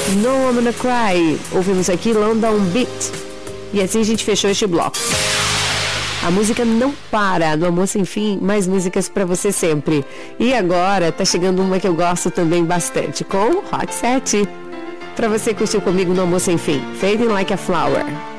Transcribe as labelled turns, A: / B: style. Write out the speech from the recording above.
A: No I'm Gonna Cry. Ouvimos aqui London Beat. E assim a gente fechou este bloco. A música não para, no Amor Sem Fim, mais músicas pra você sempre. E agora tá chegando uma que eu gosto também bastante, com Hot 7. Pra você curtir comigo no Amor Sem Fim, Fading Like a Flower.